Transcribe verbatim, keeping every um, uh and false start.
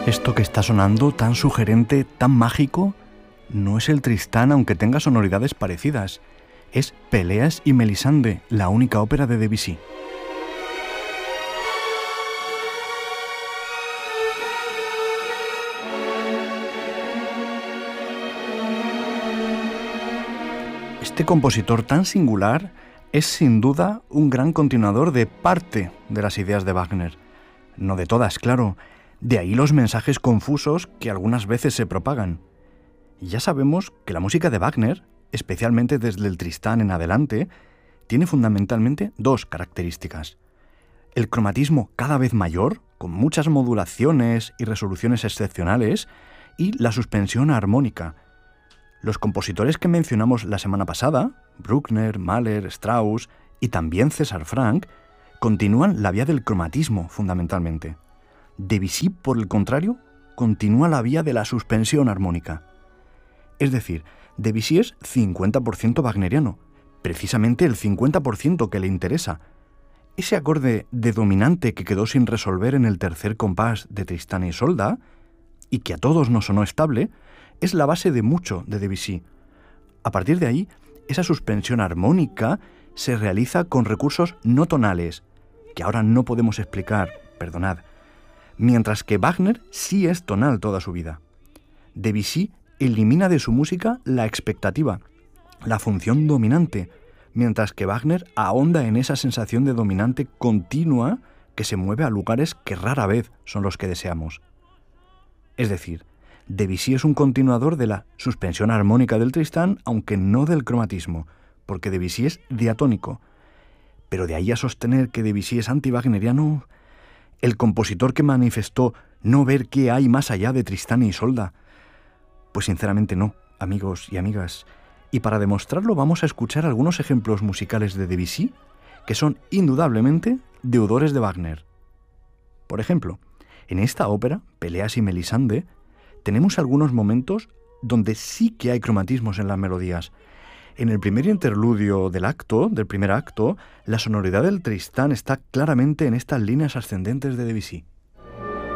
Esto que está sonando, tan sugerente, tan mágico, no es el Tristán aunque tenga sonoridades parecidas. Es Peleas y Melisande, la única ópera de Debussy. Este compositor tan singular es sin duda un gran continuador de parte de las ideas de Wagner. No de todas, claro. De ahí los mensajes confusos que algunas veces se propagan. Ya sabemos que la música de Wagner, especialmente desde el Tristán en adelante, tiene fundamentalmente dos características. El cromatismo cada vez mayor, con muchas modulaciones y resoluciones excepcionales, y la suspensión armónica. Los compositores que mencionamos la semana pasada, Bruckner, Mahler, Strauss y también César Franck, continúan la vía del cromatismo fundamentalmente. Debussy, por el contrario, continúa la vía de la suspensión armónica. Es decir, Debussy es cincuenta por ciento wagneriano, precisamente el cincuenta por ciento que le interesa. Ese acorde de dominante que quedó sin resolver en el tercer compás de Tristán y Isolda, y que a todos nos sonó estable, es la base de mucho de Debussy. A partir de ahí, esa suspensión armónica se realiza con recursos no tonales, que ahora no podemos explicar, perdonad, mientras que Wagner sí es tonal toda su vida. Debussy elimina de su música la expectativa, la función dominante, mientras que Wagner ahonda en esa sensación de dominante continua que se mueve a lugares que rara vez son los que deseamos. Es decir, Debussy es un continuador de la suspensión armónica del Tristán, aunque no del cromatismo, porque Debussy es diatónico. Pero de ahí a sostener que Debussy es anti-wagneriano, el compositor que manifestó no ver qué hay más allá de Tristán y Isolda, pues sinceramente no, amigos y amigas. Y para demostrarlo vamos a escuchar algunos ejemplos musicales de Debussy que son indudablemente deudores de Wagner. Por ejemplo, en esta ópera, Peleas y Melisande, tenemos algunos momentos donde sí que hay cromatismos en las melodías. En el primer interludio del acto, del primer acto, la sonoridad del Tristán está claramente en estas líneas ascendentes de Debussy.